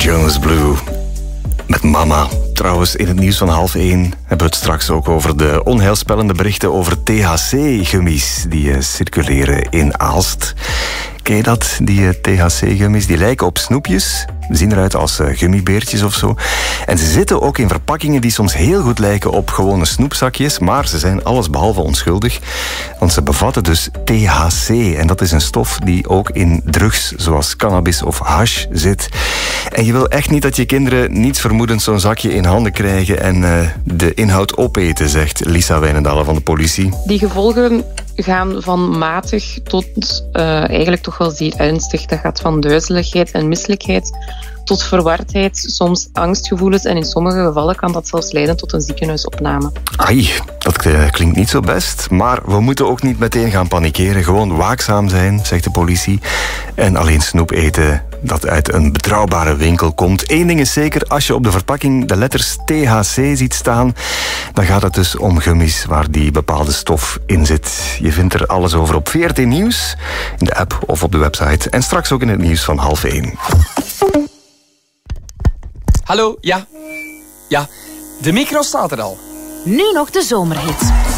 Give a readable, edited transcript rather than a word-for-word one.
Jonas Blue met Mama. Trouwens, in het nieuws van 12:30 hebben we het straks ook over de onheilspellende berichten over THC-gummies die circuleren in Aalst. Ken je dat, die THC-gummies? Die lijken op snoepjes. Ze zien eruit als gummibeertjes of zo. En ze zitten ook in verpakkingen die soms heel goed lijken op gewone snoepzakjes, maar ze zijn allesbehalve onschuldig, want ze bevatten dus THC. En dat is een stof die ook in drugs, zoals cannabis of hash, zit. En je wil echt niet dat je kinderen niets vermoedend zo'n zakje in handen krijgen en de inhoud opeten, zegt Lisa Wijnendalen van de politie. Die gevolgen gaan van matig tot eigenlijk toch wel zeer ernstig. Dat gaat van duizeligheid en misselijkheid tot verwardheid, soms angstgevoelens en in sommige gevallen kan dat zelfs leiden tot een ziekenhuisopname. Ai, dat klinkt niet zo best, maar we moeten ook niet meteen gaan panikeren. Gewoon waakzaam zijn, zegt de politie. En alleen snoep eten dat uit een betrouwbare winkel komt. Eén ding is zeker, als je op de verpakking de letters THC ziet staan, dan gaat het dus om gummies waar die bepaalde stof in zit. Je vindt er alles over op VRT Nieuws, in de app of op de website. En straks ook in het nieuws van 12:30. Hallo, ja. Ja, de micro staat er al. Nu nog de zomerhit.